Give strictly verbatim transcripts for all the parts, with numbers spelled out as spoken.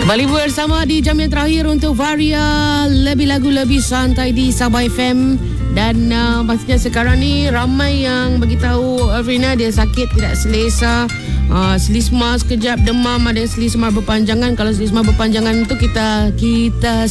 Kembali bersama di jam yang terakhir untuk Varia, lebih lagu lebih santai di Sabah F M. Dan uh, pastinya sekarang ni ramai yang beritahu Afrina dia sakit, tidak selesa, uh, selisma sekejap, demam, ada selisma berpanjangan. Kalau selisma berpanjangan itu kita kita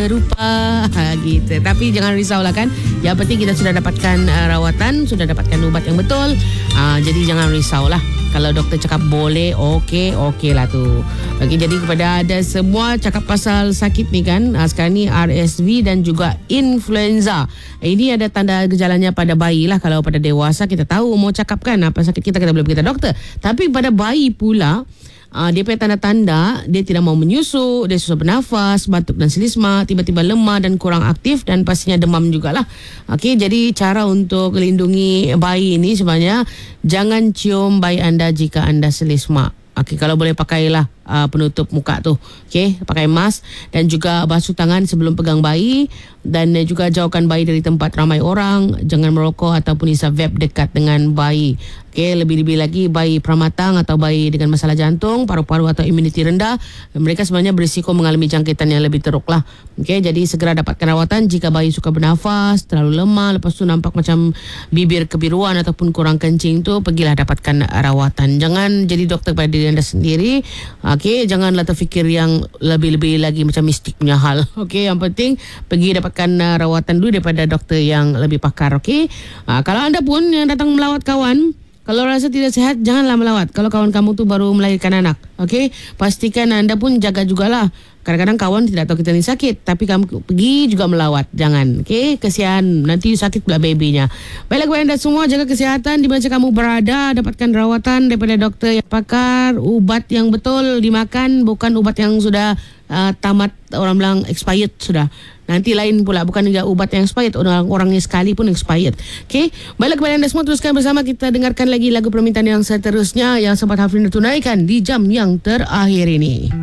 serupa gitu. Tapi jangan risaulah kan. Yang penting kita sudah dapatkan uh, rawatan, sudah dapatkan ubat yang betul. Uh, jadi jangan risaulah. Kalau doktor cakap boleh, okey, okey lah tu. Okey, jadi kepada ada semua cakap pasal sakit ni kan, sekarang ni R S V dan juga influenza. Ini ada tanda gejalanya pada bayi lah. Kalau pada dewasa kita tahu, mau cakap kan apa sakit kita, kita boleh pergi ke doktor. Tapi pada bayi pula, Uh, dia punya tanda-tanda, dia tidak mau menyusu, dia susah bernafas, batuk dan selisma, tiba-tiba lemah dan kurang aktif, dan pastinya demam jugalah. Okey, jadi cara untuk melindungi bayi ini sebenarnya, jangan cium bayi anda jika anda selisma. Okey, kalau boleh pakailah uh, penutup muka tu. Okey, pakai mask dan juga basuh tangan sebelum pegang bayi, dan uh, juga jauhkan bayi dari tempat ramai orang, jangan merokok ataupun isap vape dekat dengan bayi. Okey, lebih-lebih lagi bayi pramatang atau bayi dengan masalah jantung, paru-paru atau imuniti rendah, mereka sebenarnya berisiko mengalami jangkitan yang lebih teruk lah. Okey, jadi segera dapatkan rawatan jika bayi suka bernafas, terlalu lemah, lepas tu nampak macam bibir kebiruan ataupun kurang kencing tu, pergilah dapatkan rawatan. Jangan jadi doktor pada diri anda sendiri. Okey, janganlah terfikir yang lebih-lebih lagi macam mistik punya hal. Okey, yang penting pergi dapatkan uh, rawatan dulu daripada doktor yang lebih pakar. Okey, uh, kalau anda pun yang datang melawat kawan, kalau rasa tidak sihat, janganlah melawat. Kalau kawan kamu tu baru melahirkan anak, okey, pastikan anda pun jaga jugalah. Kadang-kadang kawan tidak tahu kita ni sakit, tapi kamu pergi juga melawat. Jangan, okey, kesian, nanti sakit pula babynya. Baiklah kepada anda semua, jaga kesihatan di mana kamu berada, dapatkan rawatan daripada doktor yang pakar, ubat yang betul dimakan, bukan ubat yang sudah uh, tamat, orang bilang expired sudah. Nanti lain pula, bukan juga ubat yang expired, orang-orangnya sekali pun expired. Okey, baiklah kepada anda semua, teruskan bersama kita dengarkan lagi lagu permintaan yang seterusnya yang sempat Hafrina tunaikan di jam yang terakhir ini.